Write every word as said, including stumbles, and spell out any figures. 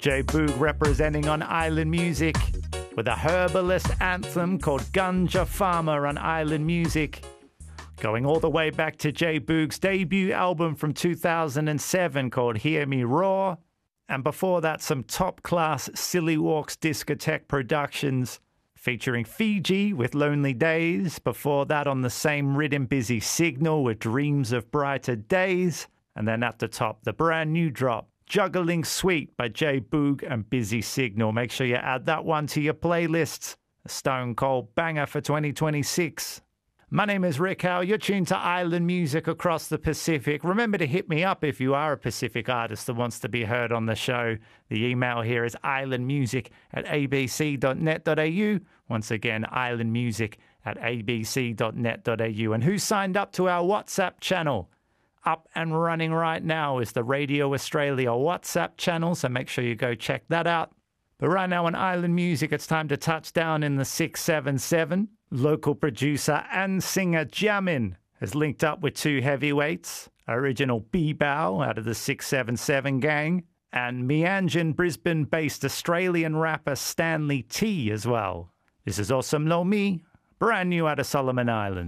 Jay Boog representing on Island Music with a herbalist anthem called Ganja Farmer on Island Music. Going all the way back to Jay Boog's debut album from two thousand seven called Hear Me Roar. And before that, some top-class Silly Walks Discotheque productions featuring Fiji with Lonely Days. Before that, on the same rhythm, Busy Signal with Dreams of Brighter Days. And then at the top, the brand new drop, Juggling Sweet by Jay Boog and Busy Signal. Make sure you add that one to your playlists. A stone cold banger for twenty twenty-six. My name is Rick Howe. You're tuned to Island Music across the Pacific. Remember to hit me up if you are a Pacific artist that wants to be heard on the show. The email here is islandmusic at a b c dot net dot a u. Once again, islandmusic at a b c dot net dot a u. And who signed up to our WhatsApp channel? Up and running right now is the Radio Australia WhatsApp channel, so make sure you go check that out. But right now on Island Music, it's time to touch down in the six seven seven. Local producer and singer Jamin has linked up with two heavyweights, original B-Bow out of the six seven seven gang, and Meanjin Brisbane-based Australian rapper Stanley T as well. This is Awesome Lo Me, brand new out of Solomon Islands.